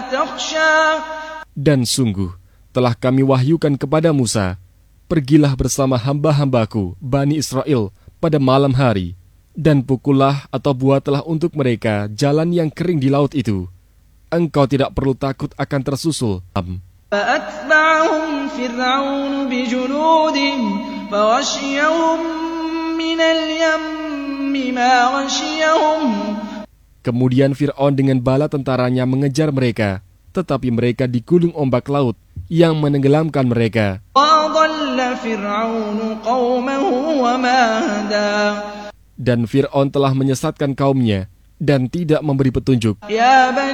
تخشى Dan sungguh telah kami wahyukan kepada Musa, pergilah bersama hamba-hambaku Bani Israel pada malam hari, dan pukullah atau buatlah untuk mereka jalan yang kering di laut itu. Engkau tidak perlu takut akan tersusul. فأتبعهم فرعون بجنوده فغشيهم من اليم ما غشيهم. Kemudian Fir'aun dengan bala tentaranya mengejar mereka, tetapi mereka digulung ombak laut yang menenggelamkan mereka. وأضل فرعون قومه وما هدى. Dan Fir'aun telah menyesatkan kaumnya dan tidak memberi petunjuk. يا بني